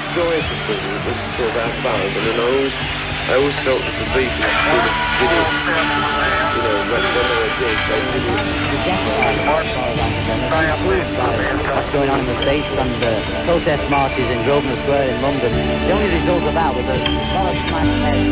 joyous thing was sort of our buzz, and then I always felt that the Beatles did it, you know, when they were big, they did it. What's going on in the States and protest marches in Grosvenor Square in London. The only result of that was a lot of